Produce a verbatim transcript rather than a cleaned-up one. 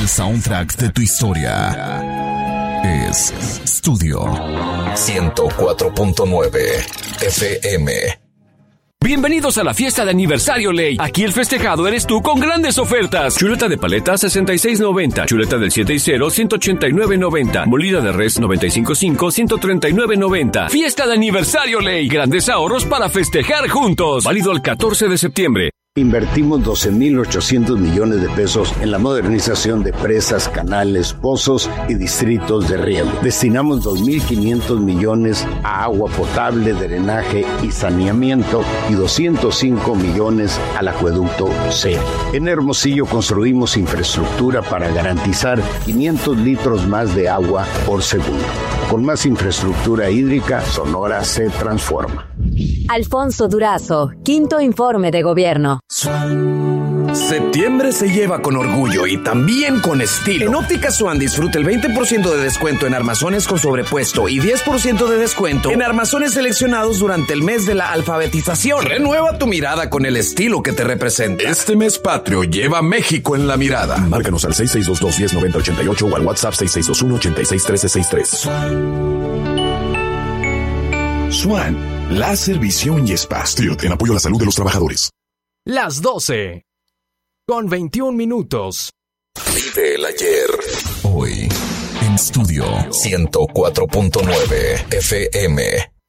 El soundtrack de tu historia es Studio ciento cuatro punto nueve F M. Bienvenidos a la fiesta de aniversario Ley. Aquí el festejado eres tú con grandes ofertas. Chuleta de paleta sesenta y seis noventa. Chuleta del siete y cero ciento ochenta y nueve noventa. Molida de res noventa y cinco cinco ciento treinta y nueve noventa. Fiesta de aniversario Ley. Grandes ahorros para festejar juntos. Válido el catorce de septiembre. Invertimos doce mil ochocientos millones de pesos en la modernización de presas, canales, pozos y distritos de riego. Destinamos dos mil quinientos millones a agua potable, drenaje y saneamiento y doscientos cinco millones al acueducto C. En Hermosillo construimos infraestructura para garantizar quinientos litros más de agua por segundo. Con más infraestructura hídrica, Sonora se transforma. Alfonso Durazo, quinto informe de gobierno. Septiembre se lleva con orgullo y también con estilo. En Óptica Swan disfruta el veinte por ciento de descuento en armazones con sobrepuesto y diez por ciento de descuento en armazones seleccionados durante el mes de la alfabetización. Renueva tu mirada con el estilo que te representa. Este mes patrio lleva México en la mirada. Márcanos al seis seis dos dos, uno cero nueve cero ocho ocho o al WhatsApp seis seis dos uno, ocho seis uno tres seis tres. Swan, láser, visión y spa. Stilt, en apoyo a la salud de los trabajadores. Las doce, con veintiún minutos. Vive el ayer. Hoy, en Studio ciento cuatro punto nueve F M.